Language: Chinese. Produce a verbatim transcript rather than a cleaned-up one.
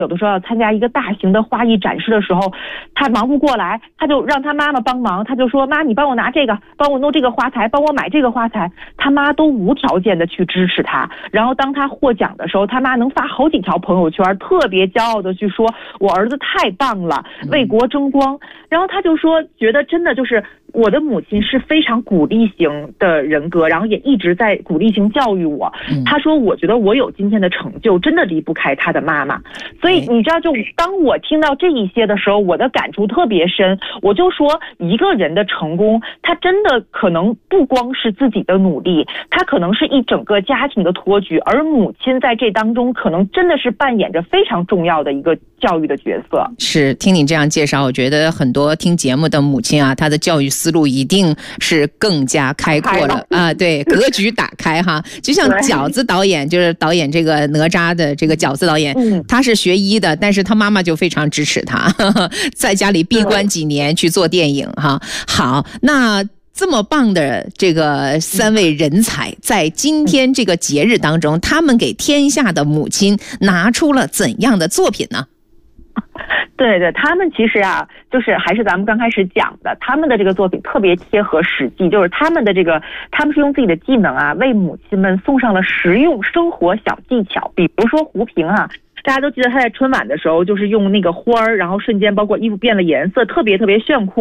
有的时候要参加一个大型的花艺展示的时候，他忙不过来，他就让他妈妈帮忙，他就说妈，你帮我拿这个，帮我弄这个花材，帮我买这个花材，他妈都无条件的去支持他。然后当他获奖的时候，他妈能发好几条朋友圈，特别骄傲的去说我儿子太棒了，为国争光。然后他就说觉得真的就是我的母亲是非常鼓励型的人格，然后也一直在鼓励型教育我。他说我觉得我有今天的成就真的离不开他的妈妈。所以你知道，就当我听到这一些的时候，我的感触特别深。我就说一个人的成功，他真的可能不光是自己的努力，他可能是一整个家庭的托举，而母亲在这当中可能真的是扮演着非常重要的一个教育的角色。 是，听你这样介绍，我觉得很多听节目的母亲啊，她的教育思路一定是更加开阔了啊，对，格局打开哈。就像饺子导演，就是导演这个哪吒的这个饺子导演，嗯、他是学医的，但是他妈妈就非常支持他，呵呵在家里闭关几年去做电影哈。好，那这么棒的这个三位人才，在今天这个节日当中，他们给天下的母亲拿出了怎样的作品呢？ 对对，他们其实啊，就是还是咱们刚开始讲的，他们的这个作品特别贴合实际，就是他们的这个，他们是用自己的技能啊，为母亲们送上了实用生活小技巧。比如说胡平啊，大家都记得他在春晚的时候，就是用那个花儿，然后瞬间包括衣服变了颜色，特别特别炫酷。